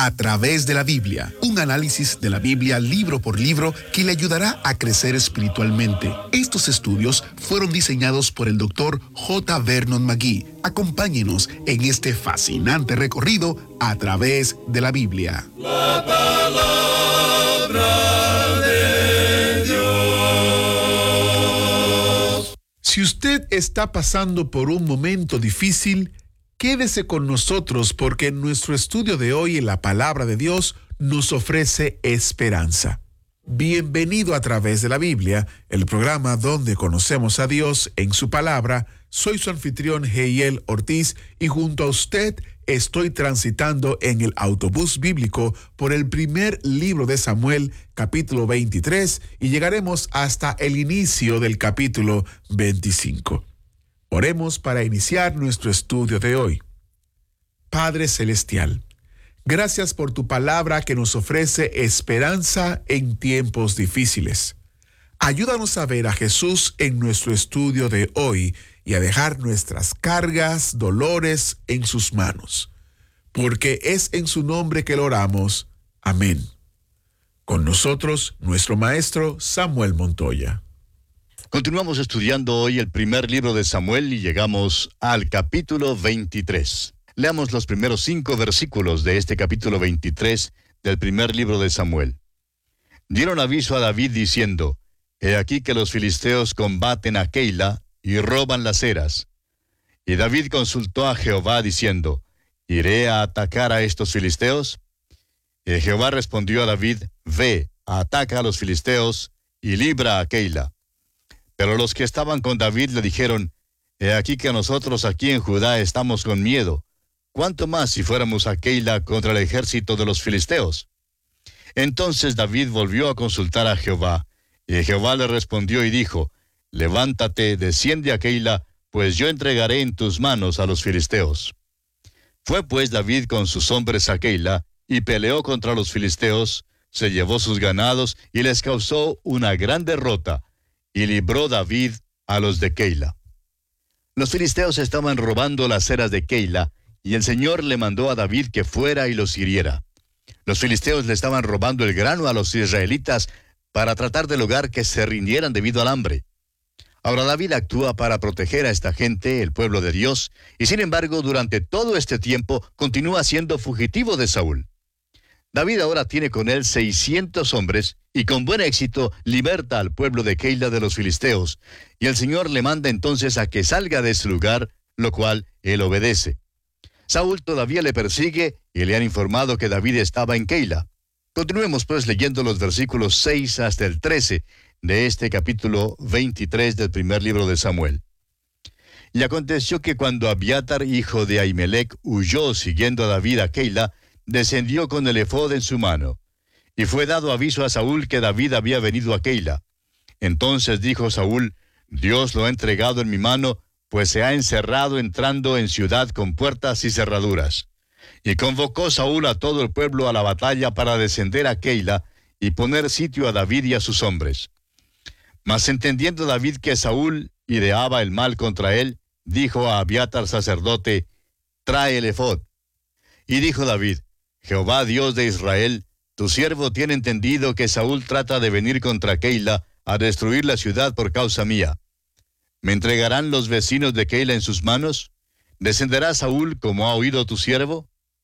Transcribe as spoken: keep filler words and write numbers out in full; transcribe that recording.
A través de la Biblia, un análisis de la Biblia libro por libro que le ayudará a crecer espiritualmente. Estos estudios fueron diseñados por el doctor J. Vernon McGee. Acompáñenos en este fascinante recorrido a través de la Biblia. La palabra de Dios. Si usted está pasando por un momento difícil, quédese con nosotros porque en nuestro estudio de hoy la palabra de Dios nos ofrece esperanza. Bienvenido a través de la Biblia, el programa donde conocemos a Dios en su palabra. Soy su anfitrión Heiel Ortiz y junto a usted estoy transitando en el autobús bíblico por el primer libro de Samuel, capítulo veintitrés, y llegaremos hasta el inicio del capítulo veinticinco. Oremos para iniciar nuestro estudio de hoy. Padre Celestial, gracias por tu palabra que nos ofrece esperanza en tiempos difíciles. Ayúdanos a ver a Jesús en nuestro estudio de hoy y a dejar nuestras cargas, dolores en sus manos, porque es en su nombre que lo oramos. Amén. Con nosotros, nuestro maestro Samuel Montoya. Continuamos estudiando hoy el primer libro de Samuel y llegamos al capítulo veintitrés. Leamos los primeros cinco versículos de este capítulo veintitrés del primer libro de Samuel. Dieron aviso a David diciendo: He aquí que los filisteos combaten a Keila y roban las eras. Y David consultó a Jehová diciendo: ¿Iré a atacar a estos filisteos? Y Jehová respondió a David: Ve, ataca a los filisteos y libra a Keila. Pero los que estaban con David le dijeron: He aquí que nosotros aquí en Judá estamos con miedo. ¿Cuánto más si fuéramos a Keila contra el ejército de los filisteos? Entonces David volvió a consultar a Jehová, y Jehová le respondió y dijo: Levántate, desciende a Keila, pues yo entregaré en tus manos a los filisteos. Fue pues David con sus hombres a Keila, y peleó contra los filisteos, se llevó sus ganados, y les causó una gran derrota, y libró David a los de Keila. Los filisteos estaban robando las eras de Keila, y el Señor le mandó a David que fuera y los hiriera. Los filisteos le estaban robando el grano a los israelitas para tratar de lograr que se rindieran debido al hambre. Ahora David actúa para proteger a esta gente, el pueblo de Dios, y sin embargo durante todo este tiempo continúa siendo fugitivo de Saúl. David ahora tiene con él seiscientos hombres y con buen éxito liberta al pueblo de Keila de los filisteos, y el Señor le manda entonces a que salga de ese lugar, lo cual él obedece. Saúl todavía le persigue y le han informado que David estaba en Keila. Continuemos pues leyendo los versículos seis hasta el trece de este capítulo veintitrés del primer libro de Samuel. Y aconteció que cuando Abiatar, hijo de Ahimelech, huyó siguiendo a David a Keila, descendió con el efod en su mano. Y fue dado aviso a Saúl que David había venido a Keila. Entonces dijo Saúl: Dios lo ha entregado en mi mano, pues se ha encerrado entrando en ciudad con puertas y cerraduras. Y convocó Saúl a todo el pueblo a la batalla para descender a Keila y poner sitio a David y a sus hombres. Mas entendiendo David que Saúl ideaba el mal contra él, dijo a Abiatar sacerdote: Trae el efod. Y dijo David: Jehová Dios de Israel, tu siervo tiene entendido que Saúl trata de venir contra Keila a destruir la ciudad por causa mía. ¿Me entregarán los vecinos de Keila en sus manos? ¿Descenderá Saúl como ha oído tu siervo?